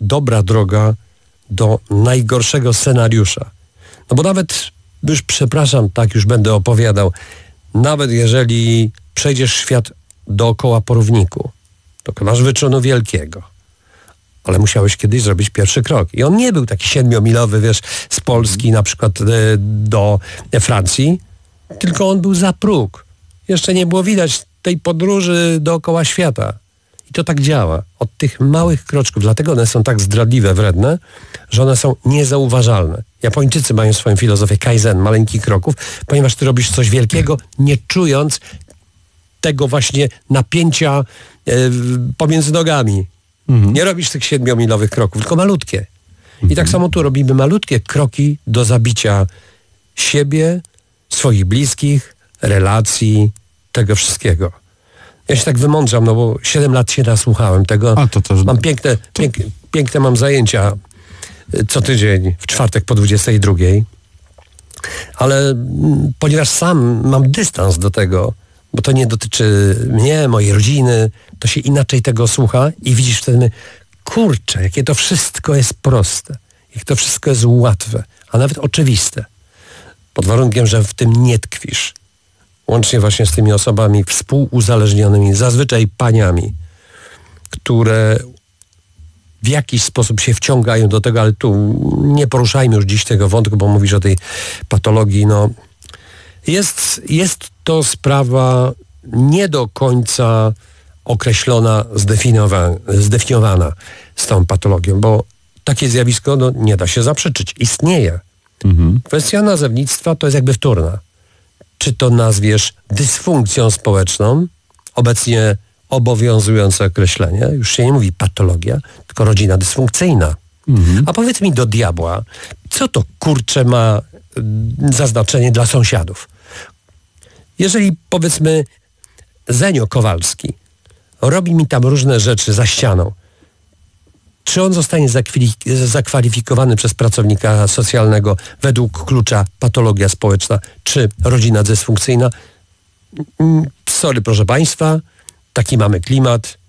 dobra droga do najgorszego scenariusza. No bo nawet, już przepraszam, tak już będę opowiadał, nawet jeżeli przejdziesz świat dookoła po równiku, dokonasz wyczynu wielkiego, ale musiałeś kiedyś zrobić pierwszy krok. I on nie był taki 7-milowy, wiesz, z Polski na przykład do Francji, tylko on był za próg. Jeszcze nie było widać tej podróży dookoła świata. I to tak działa. Od tych małych kroczków. Dlatego one są tak zdradliwe, wredne, że one są niezauważalne. Japończycy mają swoją filozofię kaizen, maleńkich kroków, ponieważ ty robisz coś wielkiego, nie czując tego właśnie napięcia pomiędzy nogami. Nie robisz tych 7-milowych kroków, tylko malutkie. I tak samo tu robimy malutkie kroki do zabicia siebie, swoich bliskich, relacji, tego wszystkiego. Ja się tak wymądrzam, no bo 7 lat się nasłuchałem tego. Mam piękne mam zajęcia co tydzień, w czwartek po 22. Ale ponieważ sam mam dystans do tego, bo to nie dotyczy mnie, mojej rodziny, to się inaczej tego słucha i widzisz wtedy, kurczę, jakie to wszystko jest proste, jak to wszystko jest łatwe, a nawet oczywiste. Pod warunkiem, że w tym nie tkwisz. Łącznie właśnie z tymi osobami współuzależnionymi, zazwyczaj paniami, które w jakiś sposób się wciągają do tego, ale tu nie poruszajmy już dziś tego wątku, bo mówisz o tej patologii. No, jest to sprawa nie do końca określona, zdefiniowana z tą patologią, bo takie zjawisko nie da się zaprzeczyć. Istnieje. Kwestia nazewnictwa to jest jakby wtórna. Czy to nazwiesz dysfunkcją społeczną, obecnie obowiązujące określenie, już się nie mówi patologia, tylko rodzina dysfunkcyjna. A powiedz mi do diabła, co to kurczę ma za znaczenie dla sąsiadów? Jeżeli powiedzmy Zenio Kowalski robi mi tam różne rzeczy za ścianą, czy on zostanie zakwalifikowany przez pracownika socjalnego według klucza patologia społeczna, czy rodzina dysfunkcyjna? Sorry, proszę państwa, taki mamy klimat.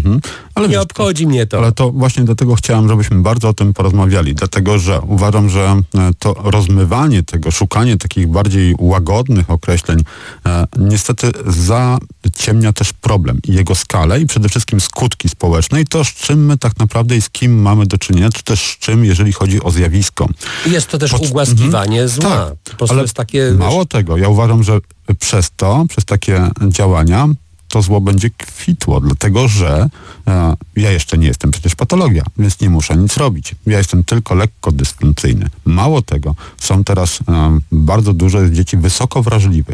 Ale nie obchodzi mnie to. Ale to właśnie dlatego chciałem, żebyśmy bardzo o tym porozmawiali, dlatego że uważam, że to rozmywanie tego, szukanie takich bardziej łagodnych określeń niestety zaciemnia też problem i jego skalę i przede wszystkim skutki społeczne i to, z czym my tak naprawdę i z kim mamy do czynienia, czy też z czym, jeżeli chodzi o zjawisko. Jest to też ugłaskiwanie zła. Tak, po prostu ale jest takie, mało tego, ja uważam, że przez takie działania to zło będzie kwitło, dlatego że ja jeszcze nie jestem przecież patologia, więc nie muszę nic robić. Ja jestem tylko lekko dysfunkcyjny. Mało tego, są teraz bardzo dużo dzieci wysoko wrażliwych.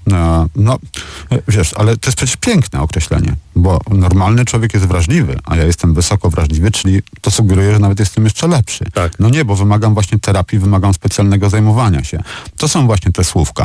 No, wiesz, ale to jest przecież piękne określenie, bo normalny człowiek jest wrażliwy, a ja jestem wysoko wrażliwy, czyli to sugeruje, że nawet jestem jeszcze lepszy. Tak. No nie, bo wymagam właśnie terapii, wymagam specjalnego zajmowania się. To są właśnie te słówka.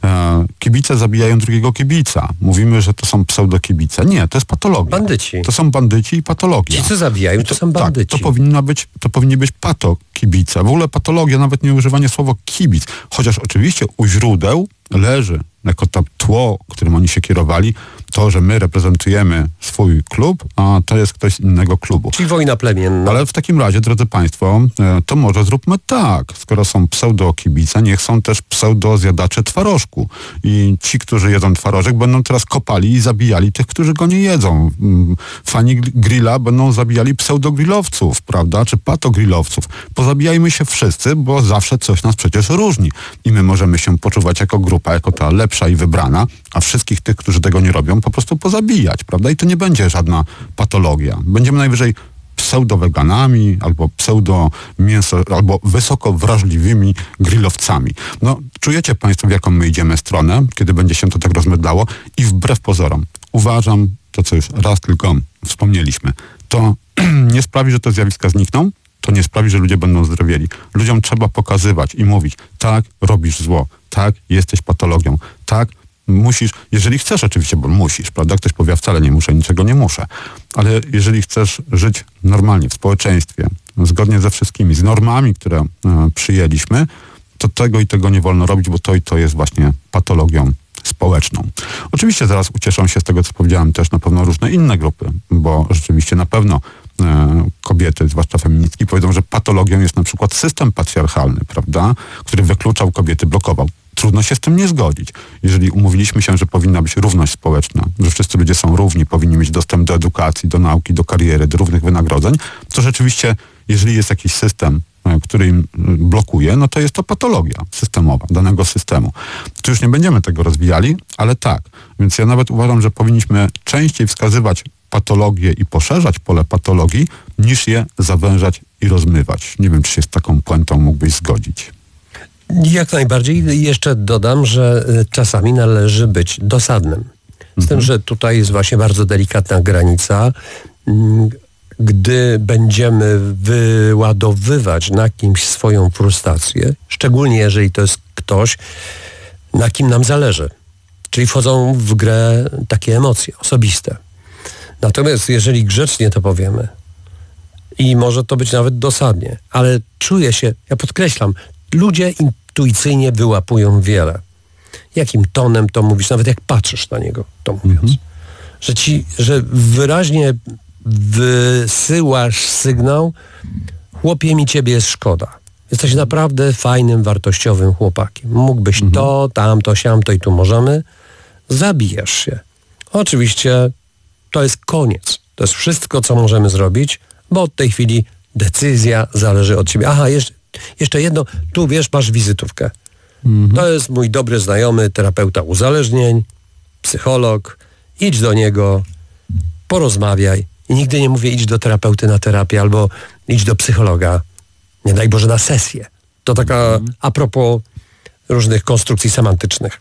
Kibice zabijają drugiego kibica. Mówimy, że to są pseudokibice. Nie, to jest patologia. Bandyci. To są bandyci i patologia. Ci, co zabijają, to są bandyci. Tak, to powinni być patokibice. W ogóle patologia, nawet nie używanie słowa kibic. Chociaż oczywiście u źródeł leży jako to tło, którym oni się kierowali, to, że my reprezentujemy swój klub, a to jest ktoś z innego klubu. Czyli wojna plemienna. Ale w takim razie, drodzy państwo, to może zróbmy tak. Skoro są pseudo-kibice, niech są też pseudo-zjadacze twarożku. I ci, którzy jedzą twarożek, będą teraz kopali i zabijali tych, którzy go nie jedzą. Fani grilla będą zabijali pseudo-grillowców, prawda? Czy pato-grillowców. Pozabijajmy się wszyscy, bo zawsze coś nas przecież różni. I my możemy się poczuwać jako grupa, jako ta lepsza i wybrana, a wszystkich tych, którzy tego nie robią, po prostu pozabijać, prawda? I to nie będzie żadna patologia. Będziemy najwyżej pseudo-weganami, albo pseudo-mięso, albo wysoko wrażliwymi grillowcami. No, czujecie państwo, w jaką my idziemy stronę, kiedy będzie się to tak rozmydlało i wbrew pozorom uważam, to co już raz tylko wspomnieliśmy, to nie sprawi, że te zjawiska znikną, to nie sprawi, że ludzie będą zdrowieli. Ludziom trzeba pokazywać i mówić, tak, robisz zło, tak, jesteś patologią, tak, musisz, jeżeli chcesz oczywiście, bo musisz, prawda? Ktoś powie, wcale nie muszę, niczego nie muszę. Ale jeżeli chcesz żyć normalnie w społeczeństwie, zgodnie ze wszystkimi, z normami, które przyjęliśmy, to tego i tego nie wolno robić, bo to i to jest właśnie patologią społeczną. Oczywiście zaraz ucieszą się z tego, co powiedziałem, też na pewno różne inne grupy, bo rzeczywiście na pewno kobiety, zwłaszcza feministki, powiedzą, że patologią jest na przykład system patriarchalny, prawda, który wykluczał kobiety, blokował. Trudno się z tym nie zgodzić. Jeżeli umówiliśmy się, że powinna być równość społeczna, że wszyscy ludzie są równi, powinni mieć dostęp do edukacji, do nauki, do kariery, do równych wynagrodzeń, to rzeczywiście, jeżeli jest jakiś system, który im blokuje, no to jest to patologia systemowa danego systemu. Tu już nie będziemy tego rozwijali, ale tak. Więc ja nawet uważam, że powinniśmy częściej wskazywać patologię i poszerzać pole patologii, niż je zawężać i rozmywać. Nie wiem, czy się z taką puentą mógłbyś zgodzić. Jak najbardziej. Jeszcze dodam, że czasami należy być dosadnym. Z tym, że tutaj jest właśnie bardzo delikatna granica. Gdy będziemy wyładowywać na kimś swoją frustrację, szczególnie jeżeli to jest ktoś, na kim nam zależy. Czyli wchodzą w grę takie emocje osobiste. Natomiast jeżeli grzecznie to powiemy i może to być nawet dosadnie, ale czuję się, ja podkreślam, ludzie intuicyjnie wyłapują wiele. Jakim tonem to mówisz, nawet jak patrzysz na niego, to mówiąc. Że wyraźnie wysyłasz sygnał, chłopie, mi ciebie jest szkoda. Jesteś naprawdę fajnym, wartościowym chłopakiem. Mógłbyś to, tamto, siamto i tu możemy. Zabijasz się. Oczywiście to jest koniec. To jest wszystko, co możemy zrobić, bo od tej chwili decyzja zależy od ciebie. Aha, jeszcze jedno, tu wiesz, masz wizytówkę. To jest mój dobry znajomy, terapeuta uzależnień, psycholog. Idź do niego, porozmawiaj. I nigdy nie mówię idź do terapeuty na terapię albo idź do psychologa. Nie daj Boże na sesję. To taka a propos różnych konstrukcji semantycznych.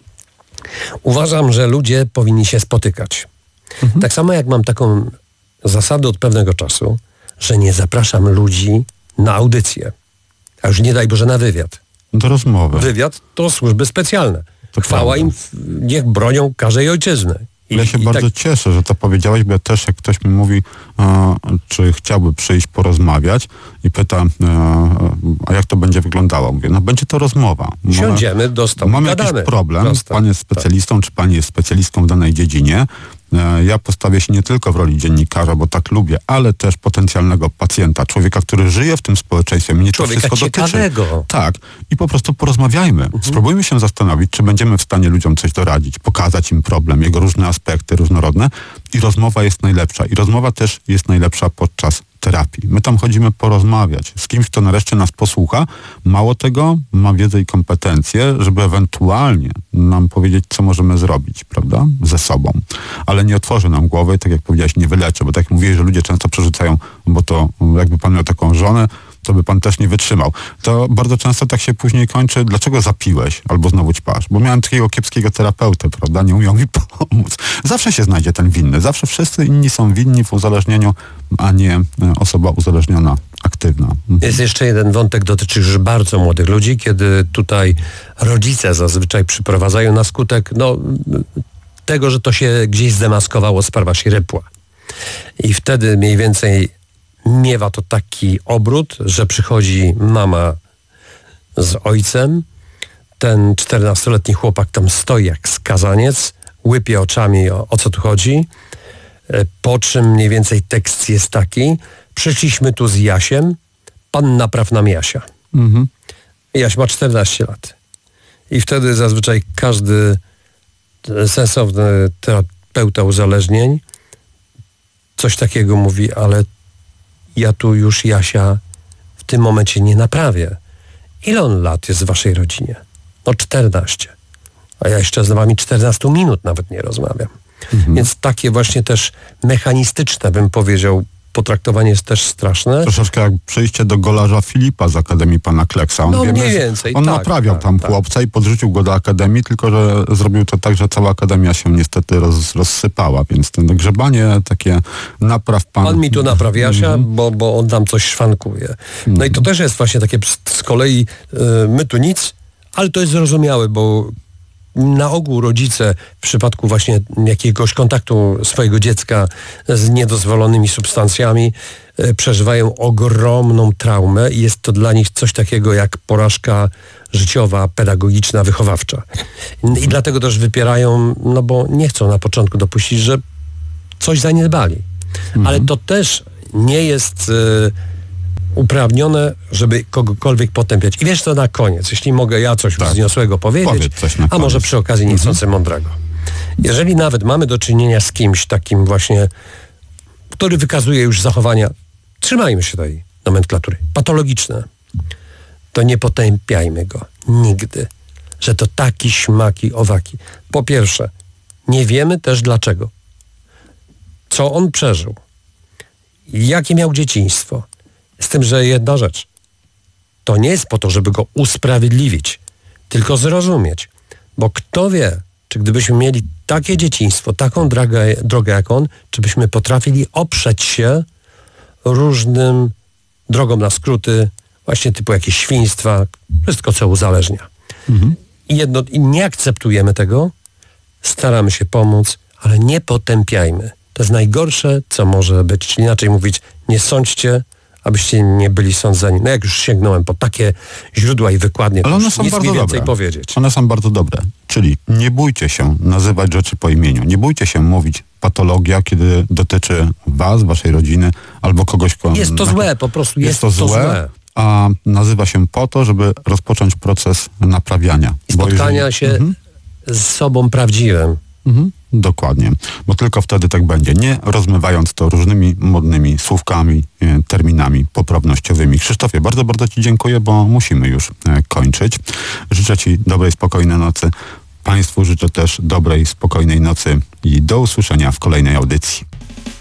Uważam, że ludzie powinni się spotykać. Tak samo jak mam taką zasadę od pewnego czasu, że nie zapraszam ludzi na audycję. A już nie daj Boże na wywiad. Do rozmowy. Wywiad to służby specjalne. To chwała prawda. im, niech bronią każdej ojczyzny. Ja się bardzo cieszę, że to powiedziałeś, bo ja też jak ktoś mi mówi, czy chciałby przyjść porozmawiać i pyta, a jak to będzie wyglądało? Mówię, no będzie to rozmowa. Siądziemy do stołu. Mamy jakiś problem, Proste. pan jest specjalistą, czy pani jest specjalistką w danej dziedzinie. Ja postawię się nie tylko w roli dziennikarza, bo tak lubię, ale też potencjalnego pacjenta, człowieka, który żyje w tym społeczeństwie. Mnie Człowieka to wszystko ciekawego. dotyczy. Tak. I po prostu porozmawiajmy. Spróbujmy się zastanowić, czy będziemy w stanie ludziom coś doradzić, pokazać im problem, jego różne aspekty, różnorodne. I rozmowa jest najlepsza. I rozmowa też jest najlepsza podczas terapii. My tam chodzimy porozmawiać z kimś, kto nareszcie nas posłucha. Mało tego, ma wiedzę i kompetencje, żeby ewentualnie nam powiedzieć, co możemy zrobić, prawda? Ze sobą. Ale nie otworzy nam głowy, tak jak powiedziałeś, nie wyleczy, bo tak jak mówiłeś, że ludzie często przerzucają, bo to jakby pan miał taką żonę, to by pan też nie wytrzymał. To bardzo często tak się później kończy, dlaczego zapiłeś albo znowu ćpasz? Bo miałem takiego kiepskiego terapeutę, prawda? Nie umiał mi pomóc. Zawsze się znajdzie ten winny. Zawsze wszyscy inni są winni w uzależnieniu, a nie osoba uzależniona aktywna. Jest jeszcze jeden wątek, dotyczy już bardzo młodych ludzi, kiedy tutaj rodzice zazwyczaj przyprowadzają na skutek tego, że to się gdzieś zdemaskowało, sprawa się rypła. I wtedy mniej więcej miewa to taki obrót, że przychodzi mama z ojcem, ten 14-letni chłopak tam stoi jak skazaniec, łypie oczami, o co tu chodzi, po czym mniej więcej tekst jest taki: przyszliśmy tu z Jasiem, pan napraw nam Jasia. Jaś ma 14 lat. I wtedy zazwyczaj każdy sensowny terapeuta uzależnień coś takiego mówi, ale ja tu już Jasia w tym momencie nie naprawię. Ile on lat jest w waszej rodzinie? No 14. A ja jeszcze z wami 14 minut nawet nie rozmawiam. Więc takie właśnie też mechanistyczne, bym powiedział, potraktowanie jest też straszne. Troszeczkę jak przyjście do golarza Filipa z Akademii Pana Kleksa. On mniej więcej. On naprawiał tam chłopca i podrzucił go do Akademii, tylko że zrobił to tak, że cała Akademia się niestety rozsypała, więc ten grzebanie takie napraw pan... Pan mi tu napraw Jasia, bo on tam coś szwankuje. No i to też jest właśnie takie z kolei my tu nic, ale to jest zrozumiałe, bo na ogół rodzice w przypadku właśnie jakiegoś kontaktu swojego dziecka z niedozwolonymi substancjami przeżywają ogromną traumę i jest to dla nich coś takiego jak porażka życiowa, pedagogiczna, wychowawcza. I dlatego też wypierają, bo nie chcą na początku dopuścić, że coś zaniedbali. Ale to też nie jest uprawnione, żeby kogokolwiek potępiać. I wiesz co, na koniec, jeśli mogę ja coś wzniosłego powiedzieć, a może przy okazji niechcący mądrego. Jeżeli nawet mamy do czynienia z kimś takim właśnie, który wykazuje już zachowania, trzymajmy się tej nomenklatury, patologiczne, to nie potępiajmy go nigdy, że to taki, śmaki, owaki. Po pierwsze, nie wiemy też dlaczego. Co on przeżył. Jakie miał dzieciństwo. Z tym, że jedna rzecz. To nie jest po to, żeby go usprawiedliwić, tylko zrozumieć. Bo kto wie, czy gdybyśmy mieli takie dzieciństwo, taką drogę jak on, czy byśmy potrafili oprzeć się różnym drogom na skróty, właśnie typu jakieś świństwa, wszystko co uzależnia. I nie akceptujemy tego, staramy się pomóc, ale nie potępiajmy. To jest najgorsze, co może być. Czyli inaczej mówić, nie sądźcie, abyście nie byli sądzeni. No jak już sięgnąłem po takie źródła i wykładnie, to już nic mi więcej powiedzieć. One są bardzo dobre. Czyli nie bójcie się nazywać rzeczy po imieniu. Nie bójcie się mówić patologia, kiedy dotyczy was, waszej rodziny, albo kogoś... Jest to złe, po prostu jest to złe. A nazywa się po to, żeby rozpocząć proces naprawiania. I spotkania się z sobą prawdziwym. Dokładnie, bo tylko wtedy tak będzie, nie rozmywając to różnymi modnymi słówkami, terminami poprawnościowymi. Krzysztofie, bardzo, bardzo ci dziękuję, bo musimy już kończyć. Życzę ci dobrej, spokojnej nocy. Państwu życzę też dobrej, spokojnej nocy i do usłyszenia w kolejnej audycji.